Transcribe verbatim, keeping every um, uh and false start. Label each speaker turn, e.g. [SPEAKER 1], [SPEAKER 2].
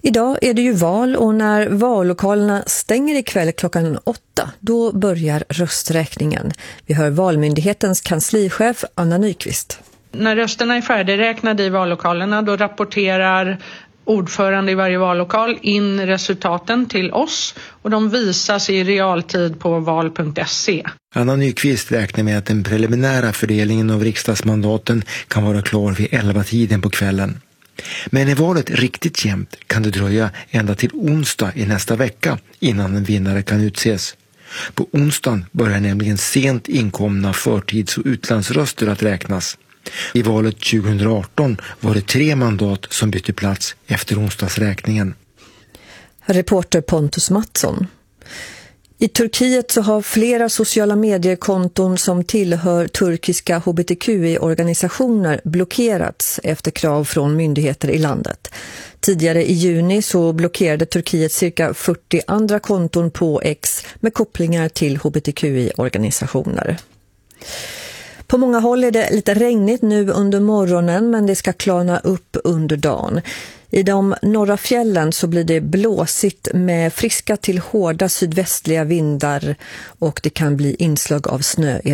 [SPEAKER 1] Idag är det ju val och när vallokalerna stänger ikväll klockan åtta, då börjar rösträkningen. Vi hör Valmyndighetens kanslichef Anna Nyqvist.
[SPEAKER 2] När rösterna är färdigräknade i vallokalerna, då rapporterar ordförande i varje vallokal in resultaten till oss och de visas i realtid på val punkt se.
[SPEAKER 3] Anna Nyqvist räknar med att den preliminära fördelningen av riksdagsmandaten kan vara klar vid elva tiden på kvällen. Men är valet riktigt jämnt kan det dröja ända till onsdag i nästa vecka innan en vinnare kan utses. På onsdagen börjar nämligen sent inkomna förtids- och utlandsröster att räknas. I valet tjugohundraarton var det tre mandat som bytte plats efter onsdagsräkningen.
[SPEAKER 1] Reporter Pontus Mattsson. I Turkiet så har flera sociala mediekonton som tillhör turkiska H B T Q I-organisationer blockerats efter krav från myndigheter i landet. Tidigare i juni så blockerade Turkiet cirka fyrtio andra konton på X med kopplingar till H B T Q I-organisationer. På många håll är det lite regnigt nu under morgonen, men det ska klarna upp under dagen. I de norra fjällen så blir det blåsigt med friska till hårda sydvästliga vindar och det kan bli inslag av snö i